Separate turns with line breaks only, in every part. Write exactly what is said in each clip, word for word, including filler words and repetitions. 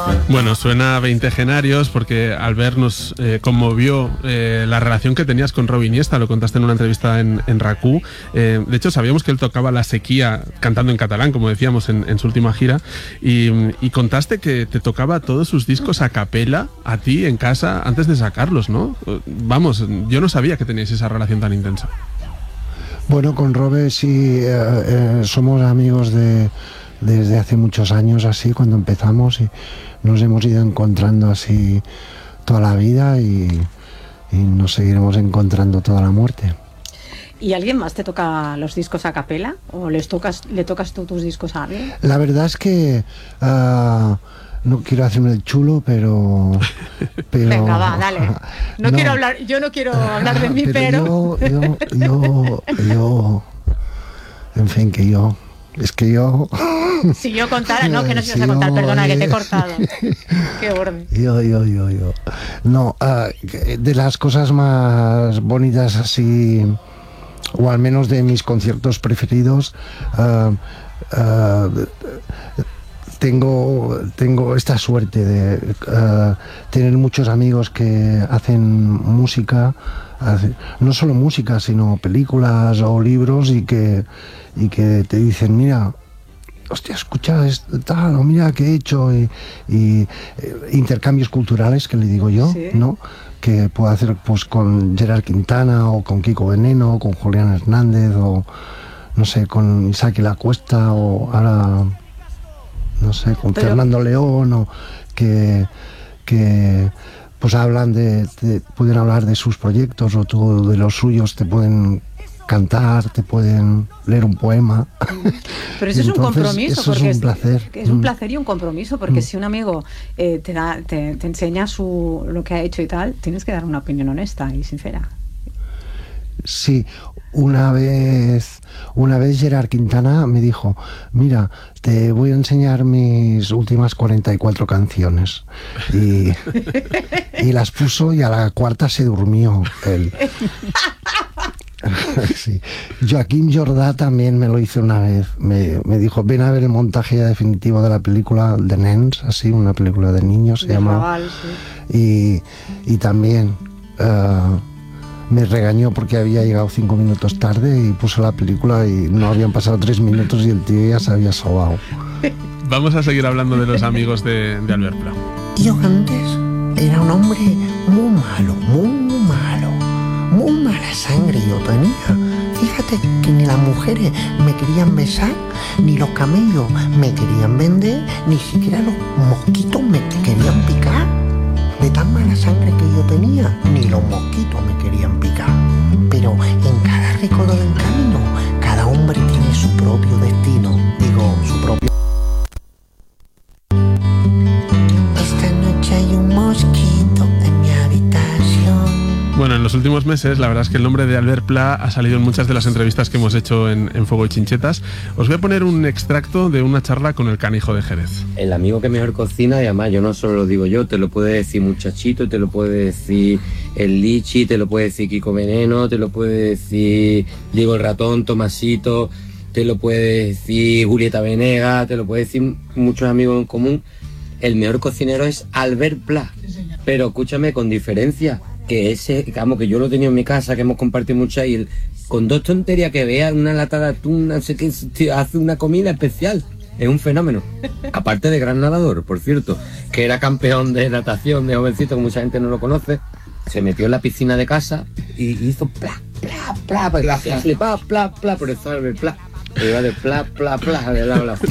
Bueno, suena a veintegenarios porque Albert nos eh, conmovió eh, la relación que tenías con Rob Iniesta, lo contaste en una entrevista en, en RACU. Eh, de hecho, sabíamos que él tocaba la sequía cantando en catalán, como decíamos, en, en su última gira, y, y contaste que te tocaba todos sus discos a capela, a ti, en casa, antes de sacarlos, ¿no? Vamos, yo no sabía que teníais esa relación tan intensa.
Bueno, con Robe sí, eh, eh, somos amigos de... desde hace muchos años, así, cuando empezamos, y nos hemos ido encontrando así toda la vida y, y nos seguiremos encontrando toda la muerte.
¿Y alguien más te toca los discos a capela? ¿O les tocas, le tocas tú tus discos a alguien?
La verdad es que uh, no quiero hacerme el chulo, pero... pero
Venga, va, dale. No, no quiero hablar, yo no quiero hablar de mí, pero...
pero... Yo, yo, yo, yo... En fin, que yo... Es que yo...
Si yo contara... No, que no se ibas a contar, yo, perdona, que te he cortado. Qué borde.
Yo, yo, yo, yo. No, uh, de las cosas más bonitas así, o al menos de mis conciertos preferidos, uh, uh, tengo, tengo esta suerte de uh, tener muchos amigos que hacen música, hace, no solo música, sino películas o libros, y que, y que te dicen, mira, hostia, escucha esto, tal, o mira qué he hecho, y, y eh, intercambios culturales, que le digo yo, ¿sí? ¿No? Que puedo hacer pues con Gerard Quintana, o con Kiko Veneno, o con Julián Hernández, o no sé, con Isaac La Cuesta, o ahora, no sé, con Pero... Fernando León, o que, que pues hablan de, de, pueden hablar de sus proyectos, o tú de los suyos, te pueden cantar, te pueden leer un poema.
Pero eso es un compromiso,
eso
porque
es un placer.
Es, es un placer y un compromiso, porque mm. si un amigo eh, te da, te, te enseña su lo que ha hecho y tal, tienes que dar una opinión honesta y sincera.
Sí, una vez, una vez Gerard Quintana me dijo, mira, te voy a enseñar mis últimas cuarenta y cuatro canciones. Y, y las puso, y a la cuarta se durmió él. Sí. Joaquín Jordá también me lo hizo una vez, me, me dijo, ven a ver el montaje ya definitivo de la película de Nens, así, una película de niños, se llama, sí. y, y también uh, me regañó porque había llegado cinco minutos tarde, y puso la película y no habían pasado tres minutos y el tío ya se había sobado.
Vamos a seguir hablando de los amigos de, de Albert Pla.
Yo antes era un hombre muy malo, muy malo. Muy mala sangre yo tenía. Fíjate que ni las mujeres me querían besar, ni los camellos me querían vender, ni siquiera los mosquitos me querían picar. De tan mala sangre que yo tenía, ni los mosquitos me querían picar. Pero en cada recodo del camino, cada hombre tiene su propio destino, digo, su propio... Esta noche hay un mosquito en mi habitación.
Bueno, en los últimos meses, la verdad es que el nombre de Albert Pla ha salido en muchas de las entrevistas que hemos hecho en, en Fuego y Chinchetas. Os voy a poner un extracto de una charla con el Canijo de Jerez.
El amigo que mejor cocina, y además yo no solo lo digo yo, te lo puede decir Muchachito, te lo puede decir el Lichi, te lo puede decir Kiko Veneno, te lo puede decir Diego el Ratón, Tomasito, te lo puede decir Julieta Venegas, te lo puede decir muchos amigos en común. El mejor cocinero es Albert Pla, pero escúchame, con diferencia. Que ese, digamos, que yo lo he tenido en mi casa, que hemos compartido mucho, y él, con dos tonterías que vea una lata de atún, no sé qué, tío, hace una comida especial. Es un fenómeno. Aparte de gran nadador, por cierto, que era campeón de natación de jovencito, que mucha gente no lo conoce, se metió en la piscina de casa y hizo pla, pla, pla, pla, pla, pla, pla, pla, pla, por eso el pla, pero iba de pla, pla, pla, de lado a lado.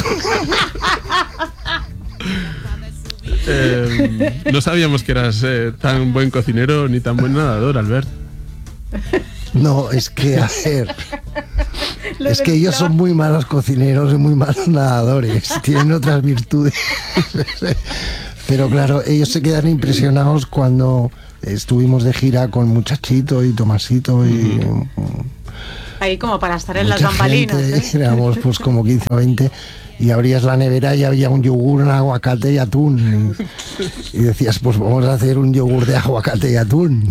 Eh, no sabíamos que eras eh, tan buen cocinero ni tan buen nadador, Albert.
No, es que, a ver, es que ellos son muy malos cocineros y muy malos nadadores, tienen otras virtudes. Pero claro, ellos se quedan impresionados cuando estuvimos de gira con Muchachito y Tomasito y...
Ahí como para estar en
mucha
las bambalinas.
gente,
¿eh?
éramos pues como quince o veinte, y abrías la nevera y había un yogur, un aguacate y atún. Y, y decías, pues vamos a hacer un yogur de aguacate y atún.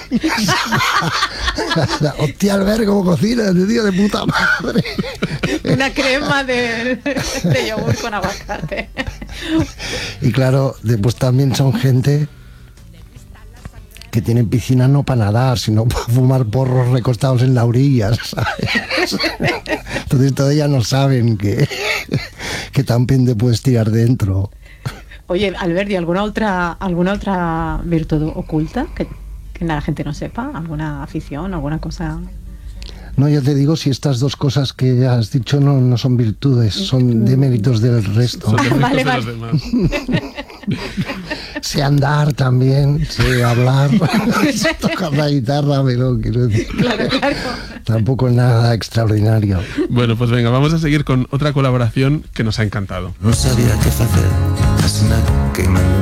Hostia, Albert, ¿cómo cocinas, tío, de puta madre?
Una crema de, de yogur con aguacate.
Y claro, después también son gente que tienen piscina no para nadar, sino para fumar porros recostados en la orilla, ¿sabes? Entonces todavía no saben que, que también te puedes tirar dentro.
Oye, Albert, ¿y alguna otra, alguna otra virtud oculta que, que la gente no sepa? ¿Alguna afición, alguna cosa?
No, yo te digo, si estas dos cosas que has dicho no, no son virtudes, son deméritos del resto.
Son deméritos
vale,
de
vale.
los demás.
Sé andar también, sé hablar, sé tocar la guitarra, pero quiero decir,
Claro, claro.
tampoco es nada extraordinario.
Bueno, pues venga, vamos a seguir con otra colaboración que nos ha encantado.
No sabía qué hacer, así que me